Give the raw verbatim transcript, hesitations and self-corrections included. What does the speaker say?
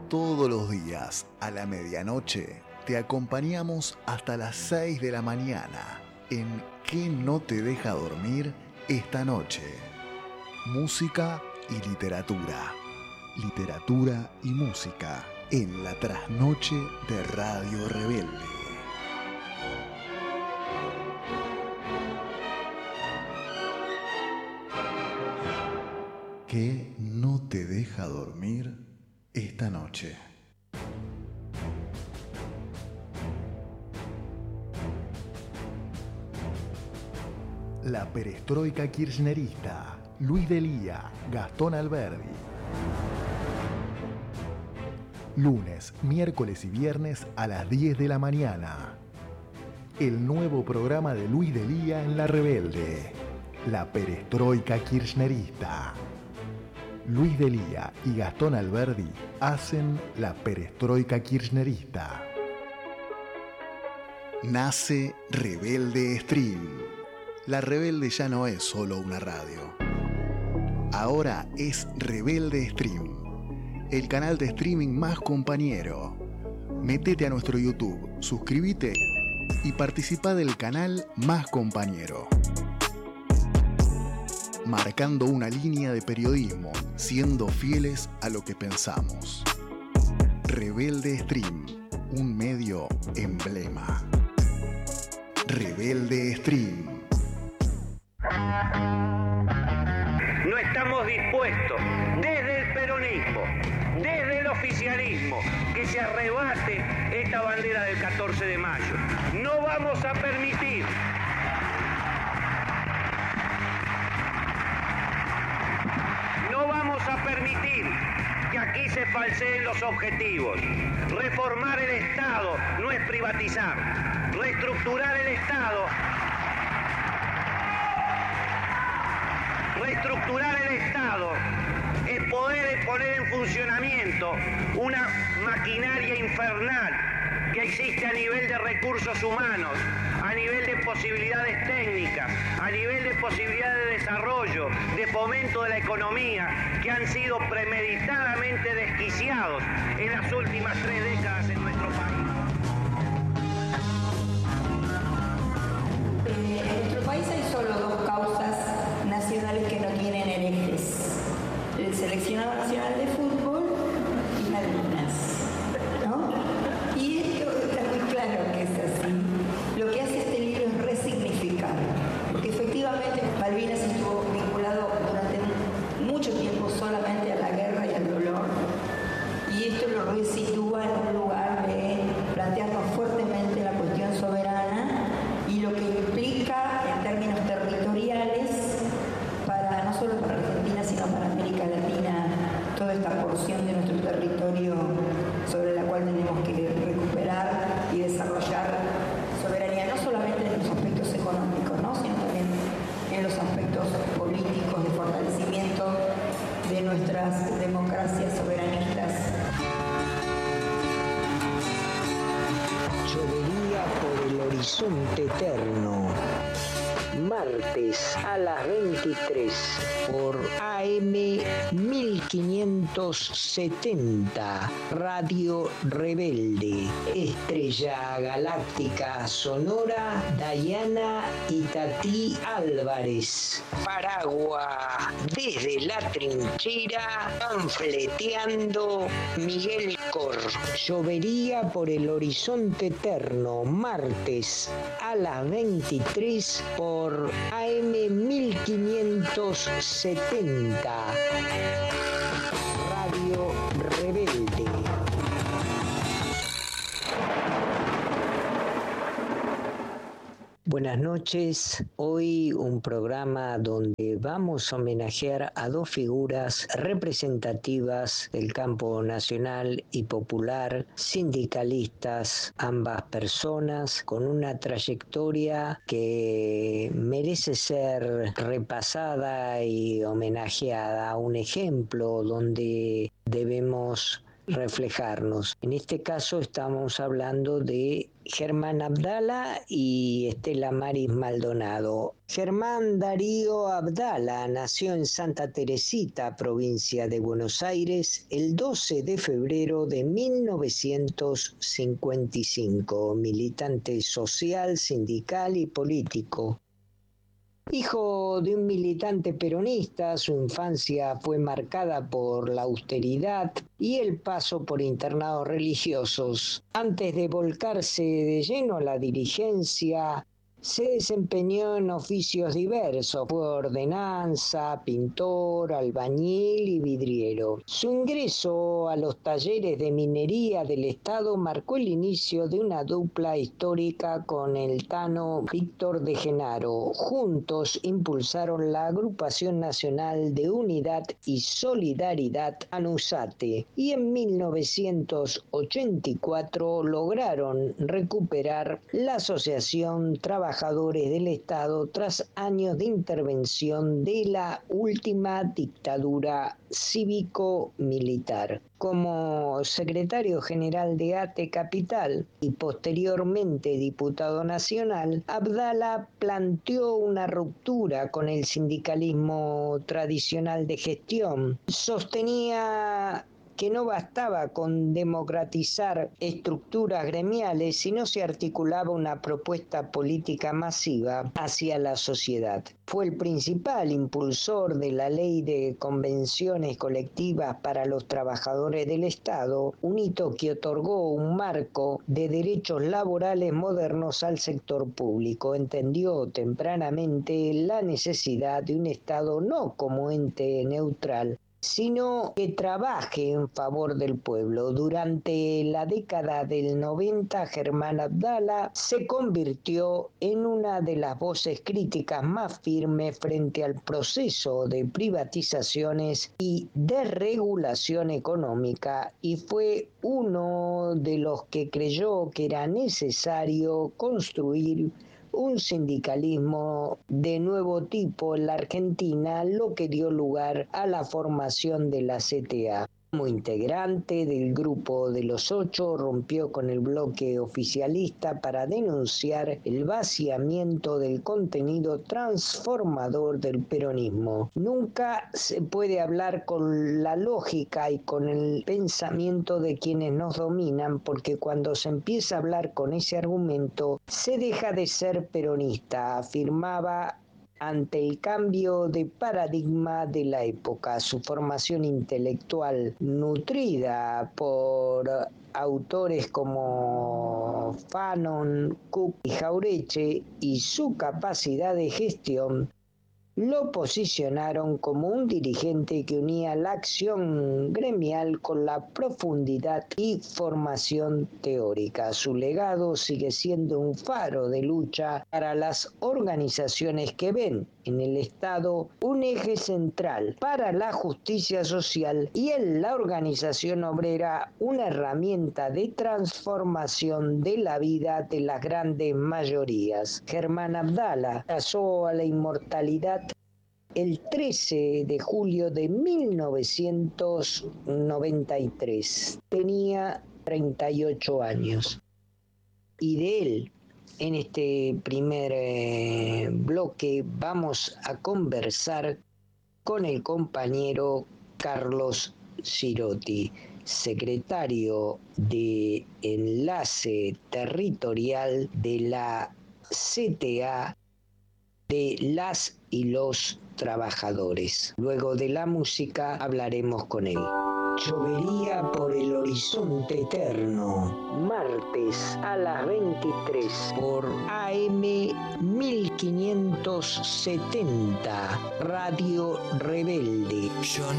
Todos los días, a la medianoche, te acompañamos hasta las seis de la mañana en ¿Qué no te deja dormir esta noche? Música y literatura. Literatura y música en la trasnoche de Radio Rebelde. ¿Qué no te deja dormir esta noche? La perestroika kirchnerista. Luis Delía, Gastón Alberdi. Lunes, miércoles y viernes a las diez de la mañana. El nuevo programa de Luis Delía en La Rebelde. La perestroika kirchnerista. Luis Delía y Gastón Alberdi hacen la perestroika kirchnerista. Nace Rebelde Stream. La Rebelde ya no es solo una radio. Ahora es Rebelde Stream, el canal de streaming más compañero. Métete a nuestro YouTube, suscríbete y participa del canal más compañero. Marcando una línea de periodismo, siendo fieles a lo que pensamos. Rebelde Stream, un medio emblema. Rebelde Stream. No estamos dispuestos, desde el peronismo, desde el oficialismo, que se arrebate esta bandera del catorce de mayo. No vamos a permitir No vamos a permitir que aquí se falseen los objetivos. Reformar el Estado no es privatizar. Reestructurar el Estado. Reestructurar el Estado es poder poner en funcionamiento una maquinaria infernal que existe a nivel de recursos humanos, a nivel de posibilidades técnicas, a nivel de posibilidades de desarrollo, de fomento de la economía, que han sido premeditadamente desquiciados en las últimas tres décadas en nuestro país. Eh, en nuestro país hay solo dos causas nacionales que no tienen herejes: el seleccionado nacional de fútbol y Malvinas, ¿no? Y esto está muy claro que es así. Lo que hace este libro es resignificar, porque efectivamente Malvinas estuvo vinculado durante mucho tiempo solamente a la guerra y al dolor, y esto lo resitúa en un lugar de plantearnos fuertemente la cuestión soberana y lo que implica en términos territoriales para no solo para Argentina sino para América Latina, toda esta porción de nuestro territorio sobre la cual tenemos que recuperar y desarrollar soberanía, no solamente en los aspectos económicos, ¿no? Sino también en los aspectos políticos de fortalecimiento de nuestras democracias soberanistas. Llovería por el horizonte eterno. Martes a las veintitrés por A M mil quinientos setenta, Radio Rebelde. Estrella Galáctica Sonora, Dayana Itatí Álvarez. Paragua, desde la trinchera, panfleteando Miguel Cor. Llovería por el horizonte eterno, martes a las veintitrés por A M mil quinientos setenta, Radio Rebelde. Buenas noches, hoy un programa donde vamos a homenajear a dos figuras representativas del campo nacional y popular, sindicalistas, ambas personas con una trayectoria que merece ser repasada y homenajeada, un ejemplo donde debemos reflejarnos. En este caso estamos hablando de Germán Abdala y Estela Maris Maldonado. Germán Darío Abdala nació en Santa Teresita, provincia de Buenos Aires, el doce de febrero de mil novecientos cincuenta y cinco, militante social, sindical y político. Hijo de un militante peronista, su infancia fue marcada por la austeridad y el paso por internados religiosos. Antes de volcarse de lleno a la dirigencia, se desempeñó en oficios diversos, fue ordenanza, pintor, albañil y vidriero. Su ingreso a los talleres de minería del Estado marcó el inicio de una dupla histórica con el tano Víctor de Genaro. Juntos impulsaron la Agrupación Nacional de Unidad y Solidaridad ANUSATE y en mil novecientos ochenta y cuatro lograron recuperar la Asociación Trabajadores del Estado tras años de intervención de la última dictadura cívico-militar. Como secretario general de ATE Capital y posteriormente diputado nacional, Abdala planteó una ruptura con el sindicalismo tradicional de gestión. Sostenía que no bastaba con democratizar estructuras gremiales, sino se articulaba una propuesta política masiva hacia la sociedad. Fue el principal impulsor de la Ley de Convenciones Colectivas para los Trabajadores del Estado, un hito que otorgó un marco de derechos laborales modernos al sector público. Entendió tempranamente la necesidad de un Estado no como ente neutral, sino que trabaje en favor del pueblo. Durante la década del noventa, Germán Abdala se convirtió en una de las voces críticas más firmes frente al proceso de privatizaciones y desregulación económica y fue uno de los que creyó que era necesario construir un sindicalismo de nuevo tipo en la Argentina, lo que dio lugar a la formación de la C T A. Como integrante del Grupo de los Ocho, rompió con el bloque oficialista para denunciar el vaciamiento del contenido transformador del peronismo. Nunca se puede hablar con la lógica y con el pensamiento de quienes nos dominan, porque cuando se empieza a hablar con ese argumento, se deja de ser peronista, afirmaba ante el cambio de paradigma de la época. Su formación intelectual, nutrida por autores como Fanon, Cook y Jauretche, y su capacidad de gestión, lo posicionaron como un dirigente que unía la acción gremial con la profundidad y formación teórica. Su legado sigue siendo un faro de lucha para las organizaciones que ven en el Estado un eje central para la justicia social y en la organización obrera una herramienta de transformación de la vida de las grandes mayorías. Germán Abdala pasó a la inmortalidad el trece de julio de mil novecientos noventa y tres. Tenía treinta y ocho años. Y de él, en este primer eh, bloque, vamos a conversar con el compañero Carlos Girotti, secretario de Enlace Territorial de la C T A de las y los trabajadores. Luego de la música hablaremos con él. Llovería por el horizonte eterno, martes a las veintitrés por A M mil quinientos setenta, Radio Rebelde. Yo